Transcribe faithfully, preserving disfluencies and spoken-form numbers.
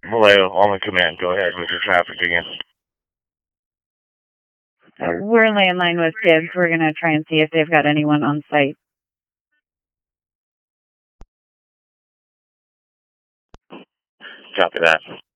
Hello, Allman Command. Go ahead with your traffic again. Uh, we're landline with Gibbs. We're going to try and see if they've got anyone on site. Copy that.